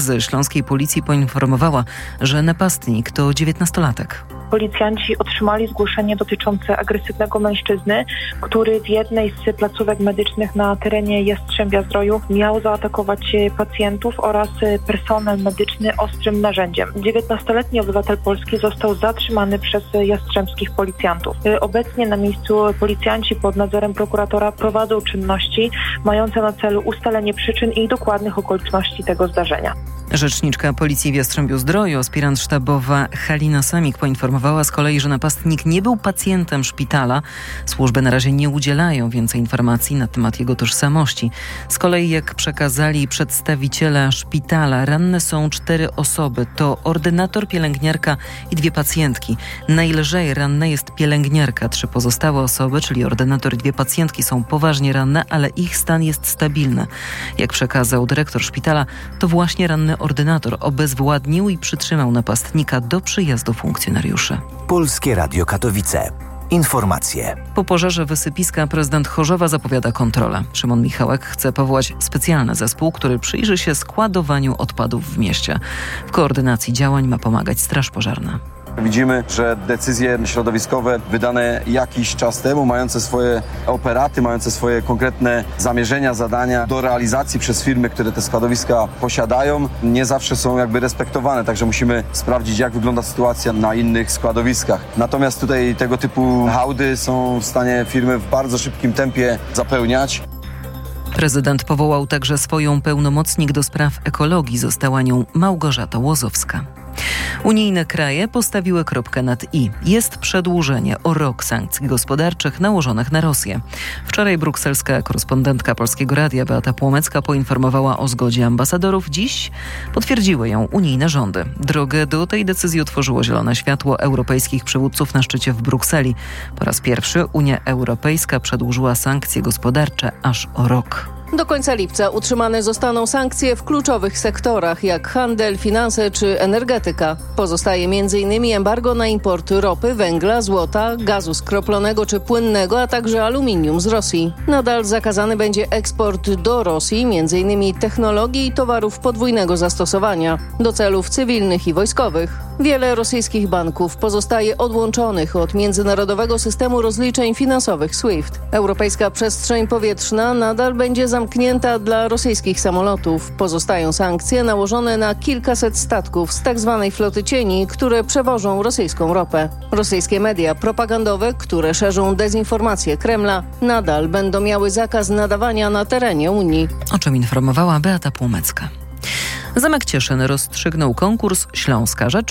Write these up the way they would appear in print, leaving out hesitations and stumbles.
z śląskiej policji poinformowała, że napastnik to 19-latek. Policjanci otrzymali zgłoszenie dotyczące agresywnego mężczyzny, który w jednej z placówek medycznych na terenie Jastrzębia-Zdroju miał zaatakować pacjentów oraz personel medyczny ostrym narzędziem. 19-letni obywatel Polski został zatrzymany przez jastrzębskich policjantów. Obecnie na miejscu policjanci pod nadzorem prokuratora prowadzą czynności mające na celu ustalenie przyczyn i dokładnych okoliczności tego zdarzenia. Rzeczniczka Policji w Jastrzębiu-Zdroju, aspirant sztabowa Halina Samik poinformowała z kolei, że napastnik nie był pacjentem szpitala. Służby na razie nie udzielają więcej informacji na temat jego tożsamości. Z kolei, jak przekazali przedstawiciele szpitala, ranne są 4 osoby. To ordynator, pielęgniarka i 2 pacjentki. Najlżej ranna jest pielęgniarka. 3 pozostałe osoby, czyli ordynator i 2 pacjentki, są poważnie ranne, ale ich stan jest stabilny. Jak przekazał dyrektor szpitala, to właśnie ranny ordynator obezwładnił i przytrzymał napastnika do przyjazdu funkcjonariuszy. Polskie Radio Katowice. Informacje. Po pożarze wysypiska prezydent Chorzowa zapowiada kontrolę. Szymon Michałek chce powołać specjalny zespół, który przyjrzy się składowaniu odpadów w mieście. W koordynacji działań ma pomagać Straż Pożarna. Widzimy, że decyzje środowiskowe wydane jakiś czas temu, mające swoje operaty, mające swoje konkretne zamierzenia, zadania do realizacji przez firmy, które te składowiska posiadają, nie zawsze są respektowane. Także musimy sprawdzić, jak wygląda sytuacja na innych składowiskach. Natomiast tutaj tego typu hałdy są w stanie firmy w bardzo szybkim tempie zapełniać. Prezydent powołał także swoją pełnomocnik do spraw ekologii. Została nią Małgorzata Łozowska. Unijne kraje postawiły kropkę nad i. Jest przedłużenie o rok sankcji gospodarczych nałożonych na Rosję. Wczoraj brukselska korespondentka Polskiego Radia Beata Płomecka poinformowała o zgodzie ambasadorów. Dziś potwierdziły ją unijne rządy. Drogę do tej decyzji otworzyło zielone światło europejskich przywódców na szczycie w Brukseli. Po raz pierwszy Unia Europejska przedłużyła sankcje gospodarcze aż o rok. Do końca lipca utrzymane zostaną sankcje w kluczowych sektorach jak handel, finanse czy energetyka. Pozostaje m.in. embargo na import ropy, węgla, złota, gazu skroplonego czy płynnego, a także aluminium z Rosji. Nadal zakazany będzie eksport do Rosji m.in. technologii i towarów podwójnego zastosowania do celów cywilnych i wojskowych. Wiele rosyjskich banków pozostaje odłączonych od międzynarodowego systemu rozliczeń finansowych SWIFT. Europejska przestrzeń powietrzna nadal będzie zamknięta dla rosyjskich samolotów. Pozostają sankcje nałożone na kilkaset statków z tzw. floty cieni, które przewożą rosyjską ropę. Rosyjskie media propagandowe, które szerzą dezinformację Kremla, nadal będą miały zakaz nadawania na terenie Unii. O czym informowała Beata Płomecka. Zamek Cieszyn rozstrzygnął konkurs Śląska Rzecz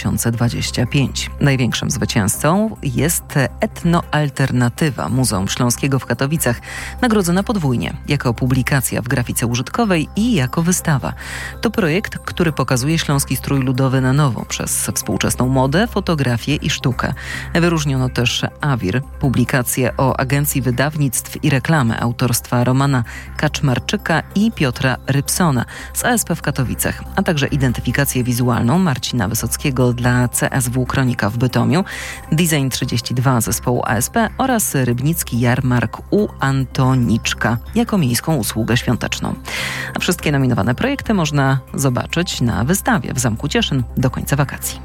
2025. Największym zwycięzcą jest Etnoalternatywa Muzeum Śląskiego w Katowicach, nagrodzona podwójnie, jako publikacja w grafice użytkowej i jako wystawa. To projekt, który pokazuje śląski strój ludowy na nowo przez współczesną modę, fotografię i sztukę. Wyróżniono też AWIR, publikację o Agencji Wydawnictw i Reklamy autorstwa Romana Kaczmarczyka i Piotra Rybsona z ASP w Katowicach, a także identyfikację wizualną Marcina Wysockiego dla CSW Kronika w Bytomiu, Design 32 zespołu ASP oraz Rybnicki Jarmark u Antoniczka jako miejską usługę świąteczną. A wszystkie nominowane projekty można zobaczyć na wystawie w Zamku Cieszyn do końca wakacji.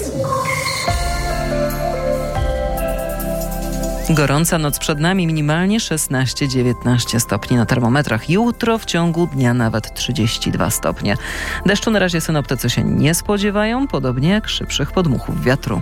Gorąca noc przed nami, minimalnie 16-19 stopni na termometrach. Jutro w ciągu dnia nawet 32 stopnie. Deszczu na razie synoptycy się nie spodziewają, podobnie jak szybszych podmuchów wiatru.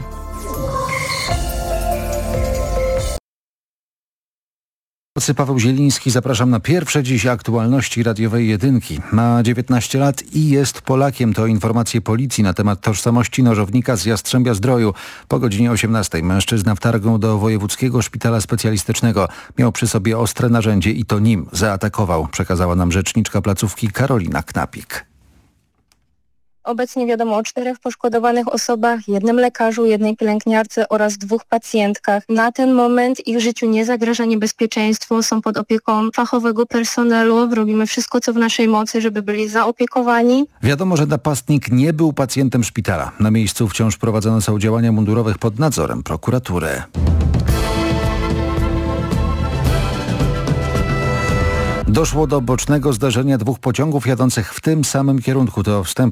Paweł Zieliński, zapraszam na pierwsze dziś aktualności radiowej Jedynki. Ma 19 lat i jest Polakiem. To informacje policji na temat tożsamości nożownika z Jastrzębia-Zdroju. Po godzinie 18 mężczyzna wtargnął do Wojewódzkiego Szpitala Specjalistycznego. Miał przy sobie ostre narzędzie i to nim zaatakował, przekazała nam rzeczniczka placówki Karolina Knapik. Obecnie wiadomo o 4 poszkodowanych osobach, 1 lekarzu, 1 pielęgniarce oraz 2 pacjentkach. Na ten moment ich życiu nie zagraża niebezpieczeństwo, są pod opieką fachowego personelu. Robimy wszystko, co w naszej mocy, żeby byli zaopiekowani. Wiadomo, że napastnik nie był pacjentem szpitala. Na miejscu wciąż prowadzone są działania mundurowych pod nadzorem prokuratury. Doszło do bocznego zdarzenia 2 pociągów jadących w tym samym kierunku. To wstęp